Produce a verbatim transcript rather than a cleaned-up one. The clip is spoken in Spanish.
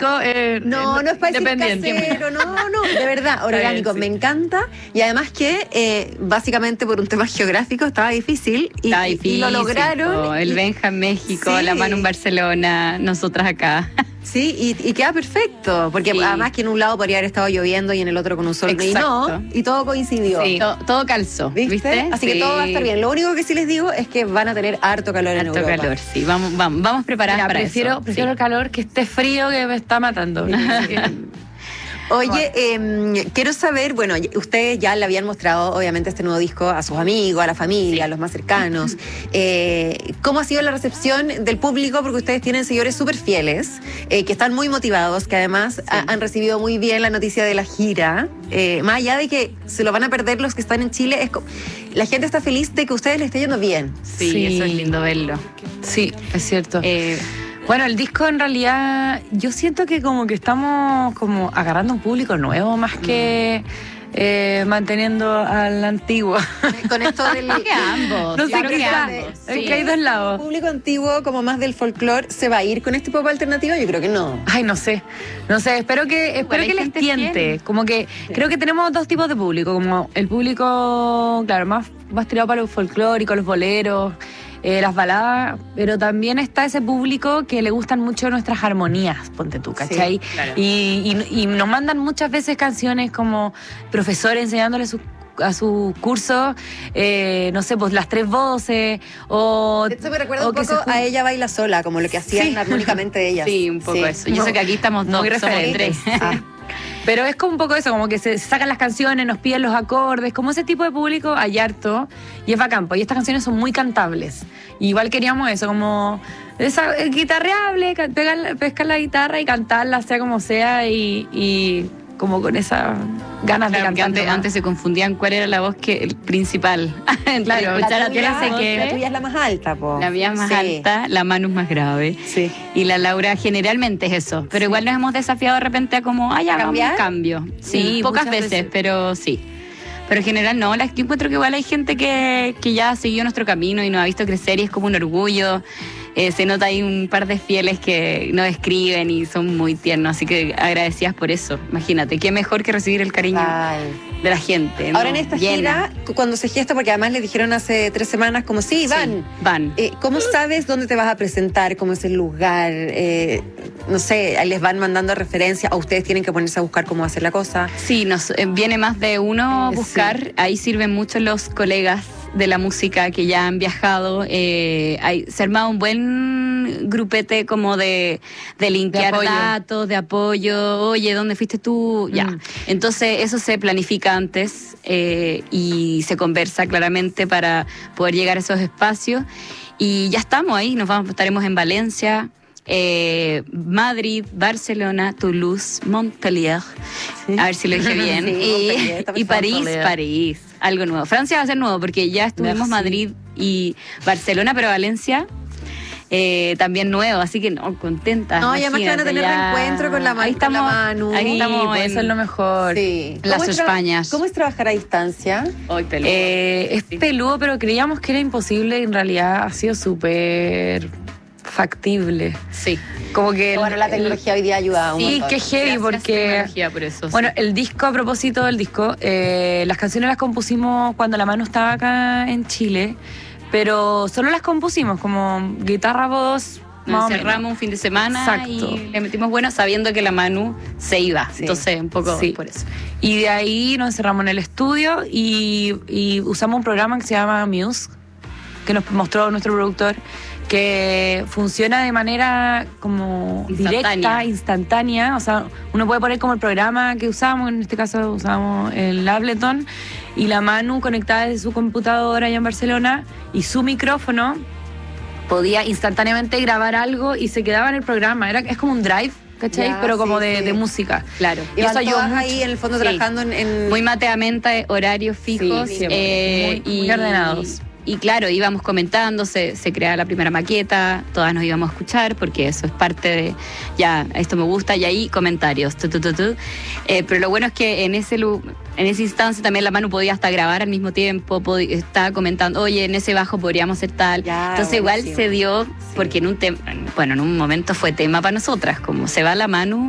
orgánico. Eh, no, no es para decir casero, no, no, de verdad, orgánico, bien, sí. Me encanta. Y además que eh, básicamente por un tema geográfico estaba difícil y, estaba difícil, y lo lograron. El y, Benja en México, sí. la Manu en Barcelona, nosotras acá. Sí, y, y queda perfecto, porque sí. Además que en un lado podría haber estado lloviendo y en el otro con un sol. Exacto. Y no, y todo coincidió. Sí, todo, todo calzó, ¿viste? ¿viste? Así sí. que todo va a estar bien. Lo único que sí les digo es que van a tener harto calor harto en Europa. Harto calor, sí. Vamos, vamos, vamos preparadas Mira, para prefiero, eso. Prefiero sí. el calor que esté frío, que me está matando. Oye, eh, quiero saber, bueno, ustedes ya le habían mostrado obviamente este nuevo disco a sus amigos, a la familia, sí. a los más cercanos. Eh, ¿Cómo ha sido la recepción del público? Porque ustedes tienen seguidores súper fieles, eh, que están muy motivados, que además sí. ha, han recibido muy bien la noticia de la gira. Eh, más allá de que se lo van a perder los que están en Chile, es co- la gente está feliz de que a ustedes les esté yendo bien. Sí, sí. Eso es lindo verlo. Sí, es cierto. Eh, Bueno, el disco en realidad, yo siento que como que estamos como agarrando un público nuevo más que eh, manteniendo al antiguo. Con esto del... que ambos. No sé claro qué que está. ambos. Es Sí. que hay dos lados. ¿El público antiguo como más del folclore se va a ir con este pop alternativo? Yo creo que no. Ay, no sé. No sé, espero que espero que les tiente. Como que sí. Creo que tenemos dos tipos de público. Como el público, claro, más, más tirado para los folclóricos, los boleros. Eh, las baladas, pero también está ese público que le gustan mucho nuestras armonías, ponte tú, ¿cachai? Sí, claro. y, y, y nos mandan muchas veces canciones como profesores enseñándole su, a sus cursos, eh, no sé, pues las tres voces, o... Esto me recuerda o un que poco se... a Ella Baila Sola, como lo que hacían Sí. armónicamente ellas. Sí, un poco sí. eso. Yo no. sé que aquí estamos dos, muy somos tres. Ah. Pero es como un poco eso, como que se sacan las canciones, nos piden los acordes, como ese tipo de público hay harto y es bacán, y estas canciones son muy cantables. Y igual queríamos eso, como esa eh, guitarreable, pegar, pescar la guitarra y cantarla, sea como sea, y, y como con esas ganas claro, de cantar. Antes, antes se confundían cuál era la voz que el principal. Claro, la, la, tuya, tuya, que... la tuya es la más alta, po. La mía es más sí. alta, la Manu es más grave. Sí. Y la Laura generalmente es eso. Pero sí. igual nos hemos desafiado de repente a como, ah, ya, vamos un cambio. Sí, sí pocas veces, veces, pero sí. Pero en general no, la, yo encuentro que igual hay gente que, que ya ha seguido nuestro camino y nos ha visto crecer y es como un orgullo. Eh, se nota ahí un par de fieles que nos escriben y son muy tiernos, así que agradecidas por eso. Imagínate, qué mejor que recibir el cariño Ay. de la gente. Ahora ¿no? en esta Llena. gira, cuando se gesta, porque además le dijeron hace tres semanas como, sí, van. Sí, van. Eh, ¿Cómo sabes dónde te vas a presentar? ¿Cómo es el lugar? Eh, no sé, les van mandando referencias o ustedes tienen que ponerse a buscar cómo hacer la cosa. Sí, nos eh, viene más de uno a buscar. Sí. Ahí sirven mucho los colegas de la música que ya han viajado. Eh, hay, se ha armado un buen grupete como de, de linkear de datos, de apoyo. Oye, ¿dónde fuiste tú? Mm. Ya. Entonces eso se planifica antes eh, y se conversa claramente para poder llegar a esos espacios. Y ya estamos ahí, nos vamos, estaremos en Valencia, Eh, Madrid, Barcelona, Toulouse, Montpellier, sí. a ver si lo dije bien, sí, y, y París, París, algo nuevo. Francia va a ser nuevo porque ya estuvimos Merci. Madrid y Barcelona, pero Valencia eh, también nuevo, así que no, contenta. No, y además que van a tener ya... reencuentro con la, ahí estamos, con la Manu. Ahí estamos, eso es lo mejor. Sí. Las Españas. ¿Cómo es trabajar a distancia? Hoy peludo. Eh, es peludo, pero creíamos que era imposible y en realidad ha sido súper factible. Sí. Como que bueno, el, la tecnología hoy día ayuda un sí, montón. que heavy porque por eso, bueno, sí. el disco, a propósito del disco, eh, las canciones las compusimos cuando la Manu estaba acá en Chile, pero solo las compusimos como guitarra, voz. Nos encerramos un fin de semana. Exacto. Y le metimos bueno sabiendo que la Manu se iba. Sí. Entonces, un poco sí. por eso. Y de ahí nos encerramos en el estudio y, y usamos un programa que se llama Muse, que nos mostró nuestro productor, que funciona de manera como instantánea. directa, instantánea. O sea, uno puede poner como el programa que usamos, en este caso usamos el Ableton, y la Manu conectada desde su computadora allá en Barcelona y su micrófono podía instantáneamente grabar algo y se quedaba en el programa. Era, es como un drive, ¿cachai? Ya, pero como sí, de, sí. de música. Claro. Y eso ayudó ahí en el fondo sí. trabajando en, en... Muy mateamente, horarios fijos. Sí, eh, muy, y, muy ordenados. Y claro, íbamos comentando, se, se creaba la primera maqueta, todas nos íbamos a escuchar porque eso es parte de, ya, esto me gusta, y ahí comentarios. Tu, tu, tu, tu. Eh, pero lo bueno es que en ese en esa instancia también la Manu podía hasta grabar al mismo tiempo, podía, estaba comentando, oye, en ese bajo podríamos hacer tal. Ya, entonces buenísimo. igual se dio, porque en un tema, bueno, en un momento fue tema para nosotras, como se va la Manu.